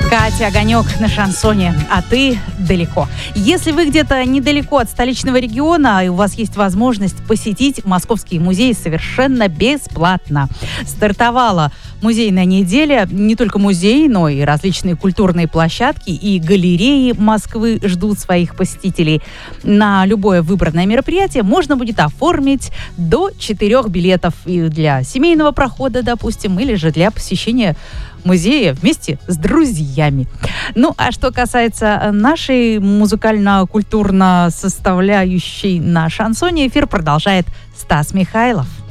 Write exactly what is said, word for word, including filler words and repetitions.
Катя Огонек на шансоне, а ты далеко. Если вы где-то недалеко от столичного региона, и у вас есть возможность посетить Московский музей совершенно бесплатно. Стартовала музейная неделя. Не только музей, но и различные культурные площадки и галереи Москвы ждут своих посетителей. На любое выбранное мероприятие можно будет оформить до четырех билетов и для семейного прохода, допустим, или же для посещения музея вместе с друзьями. Ну, а что касается нашей музыкально-культурно составляющей на шансоне, эфир продолжает Стас Михайлов.